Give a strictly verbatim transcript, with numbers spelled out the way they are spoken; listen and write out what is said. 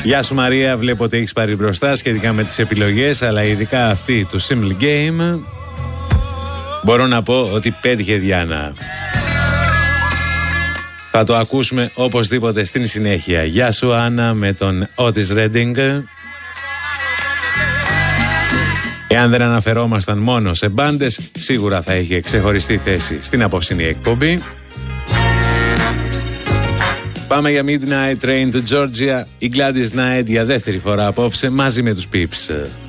Γεια σου Μαρία, βλέπω ότι έχεις πάρει μπροστά σχετικά με τις επιλογές, αλλά ειδικά αυτή του Simple Game μπορώ να πω ότι πέτυχε Διάνα. Θα το ακούσουμε οπωσδήποτε στην συνέχεια. Γεια σου Άννα με τον Otis Redding. Εάν δεν αναφερόμασταν μόνο σε μπάντες, σίγουρα θα είχε ξεχωριστή θέση στην απόψινή εκπομπή. Πάμε για Midnight Train to Georgia. Η Gladys Knight για δεύτερη φορά απόψε μαζί με τους Pips.